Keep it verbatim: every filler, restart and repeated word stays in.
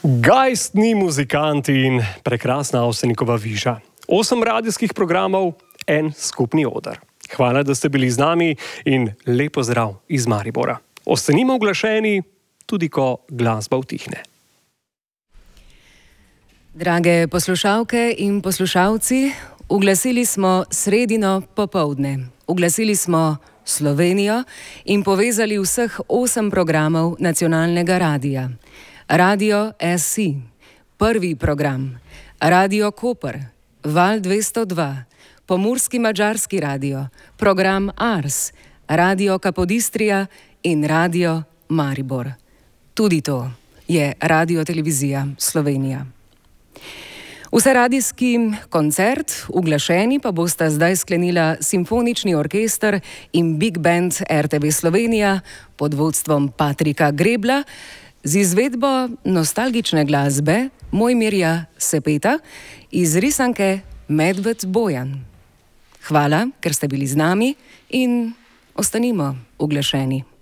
Gajstni muzikanti in prekrasna Avsenikova viža. Osem radijskih programov, en skupni oder. Hvala, da ste bili z nami in lep pozdrav iz Maribora. Ostanimo oglašeni, tudi ko glasba utihne. Drage poslušalke in poslušalci, uglasili smo sredino popoldne. Uglasili smo Slovenijo in povezali vseh osem programov nacionalnega radija. Radio S C, prvi program, Radio Koper, Val dvesto dva, Pomurski madžarski radio, program Ars, Radio Kapodistrija in Radio Maribor. Tudi to je Radiotelevizija Slovenija. Vseradijski koncert, uglašeni pa bosta zdaj sklenila Simfonični orkester in Big Band R T V Slovenija pod vodstvom Patrika Grebla z izvedbo nostalgične glasbe Mojmirja Sepeta iz risanke Medved Bojan. Hvala, ker ste bili z nami in ostanimo uglašeni.